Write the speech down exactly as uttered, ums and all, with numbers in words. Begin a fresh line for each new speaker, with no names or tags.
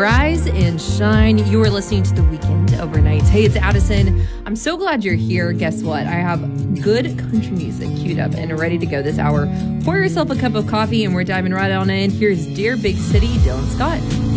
Rise and shine. You are listening to The Weekend Overnights. Hey, it's Addison. I'm so glad you're here. Guess what? I have good country music queued up and ready to go this hour. Pour yourself a cup of coffee and we're diving right on in. Here's Dear Big City, Dylan Scott.